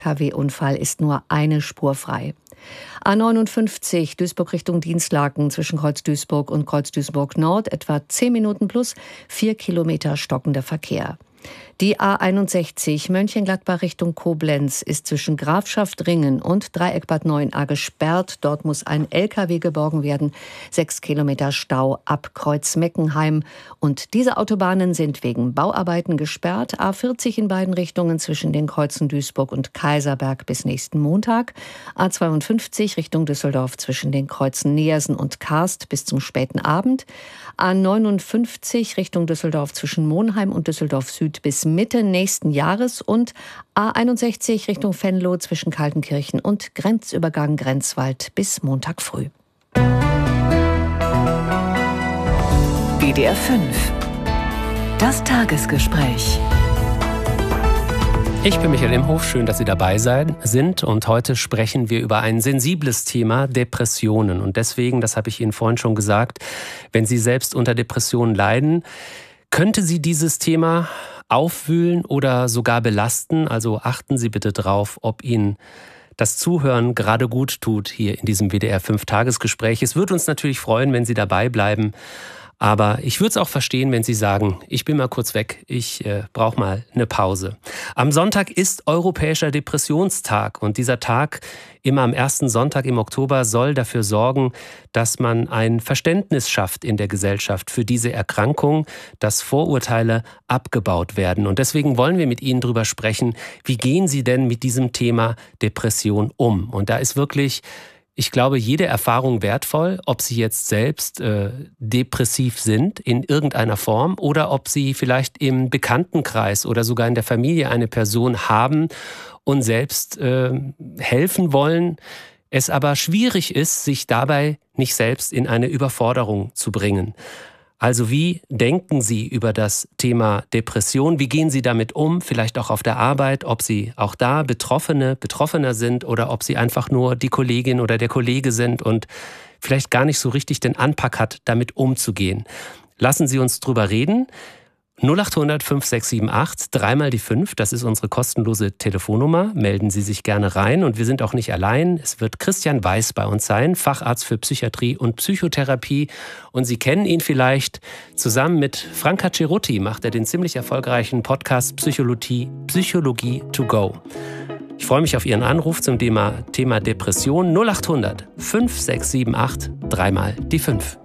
KW-Unfall ist nur eine Spur frei. A59 Duisburg Richtung Dinslaken zwischen Kreuz Duisburg und Kreuz Duisburg Nord etwa 10 Minuten plus 4 Kilometer stockender Verkehr. Die A61 Mönchengladbach Richtung Koblenz ist zwischen Grafschaft-Ringen und Dreieck-Bad Neuenahr gesperrt. Dort muss ein LKW geborgen werden. 6 Kilometer Stau ab Kreuz-Meckenheim. Und diese Autobahnen sind wegen Bauarbeiten gesperrt. A40 in beiden Richtungen zwischen den Kreuzen Duisburg und Kaiserberg bis nächsten Montag. A52 Richtung Düsseldorf zwischen den Kreuzen Neersen und Karst bis zum späten Abend. A59 Richtung Düsseldorf zwischen Monheim und Düsseldorf Süd bis Mitte nächsten Jahres und A61 Richtung Venlo zwischen Kaltenkirchen und Grenzübergang Grenzwald bis Montag früh. WDR 5. Das Tagesgespräch. Ich bin Michael Imhof, schön, dass Sie dabei sind und heute sprechen wir über ein sensibles Thema, Depressionen. Und deswegen, das habe ich Ihnen vorhin schon gesagt, wenn Sie selbst unter Depressionen leiden, könnte Sie dieses Thema aufwühlen oder sogar belasten. Also achten Sie bitte drauf, ob Ihnen das Zuhören gerade gut tut hier in diesem WDR 5 Tagesgespräch. Es würde uns natürlich freuen, wenn Sie dabei bleiben. Aber ich würde es auch verstehen, wenn Sie sagen, ich bin mal kurz weg, ich brauche mal eine Pause. Am Sonntag ist Europäischer Depressionstag und dieser Tag, immer am ersten Sonntag im Oktober, soll dafür sorgen, dass man ein Verständnis schafft in der Gesellschaft für diese Erkrankung, dass Vorurteile abgebaut werden. Und deswegen wollen wir mit Ihnen drüber sprechen, wie gehen Sie denn mit diesem Thema Depression um? Und da ist wirklich, ich glaube, jede Erfahrung wertvoll, ob Sie jetzt selbst depressiv sind in irgendeiner Form oder ob Sie vielleicht im Bekanntenkreis oder sogar in der Familie eine Person haben und selbst helfen wollen, es aber schwierig ist, sich dabei nicht selbst in eine Überforderung zu bringen. Also wie denken Sie über das Thema Depression? Wie gehen Sie damit um? Vielleicht auch auf der Arbeit, ob Sie auch da Betroffener sind oder ob Sie einfach nur die Kollegin oder der Kollege sind und vielleicht gar nicht so richtig den Anpack hat, damit umzugehen. Lassen Sie uns drüber reden. 0800 5678, dreimal die 5, das ist unsere kostenlose Telefonnummer. Melden Sie sich gerne rein und wir sind auch nicht allein. Es wird Christian Weiß bei uns sein, Facharzt für Psychiatrie und Psychotherapie. Und Sie kennen ihn vielleicht. Zusammen mit Franka Cerutti macht er den ziemlich erfolgreichen Podcast Psychologie to go. Ich freue mich auf Ihren Anruf zum Thema Depression 0800 5678, dreimal die 5.